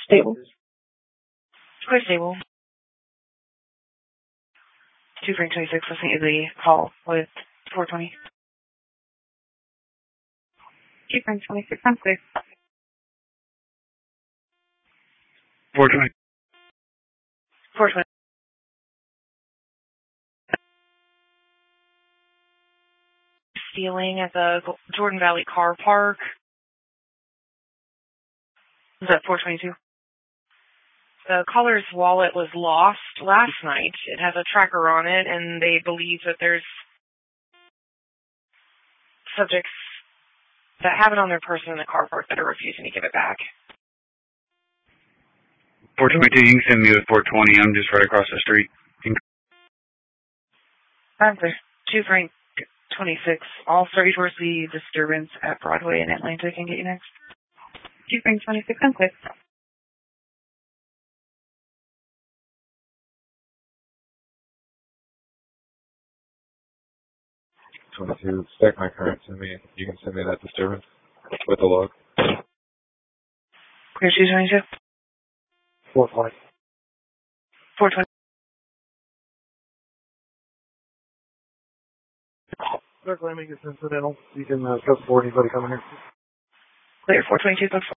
Stable. Clear stable. 2 Frank 26, listening to the call with 420. 2 Frank 26, I'm clear. 420. 420. Stealing at the Jordan Valley Car Park. Is that 422? The caller's wallet was lost last night. It has a tracker on it, and they believe that there's subjects that have it on their person in the car park that are refusing to give it back. 422, you can send me with 420. I'm just right across the street. I'm clear. 2 Frank 26. All 30 towards the disturbance at Broadway in Atlanta. Can get you next. 2 Frank 26. I'm clear. 22, stack my current, you can send me that disturbance with the log. Clear 222. 420. 420. They're claiming it's incidental. You can go for anybody coming here. Clear 422.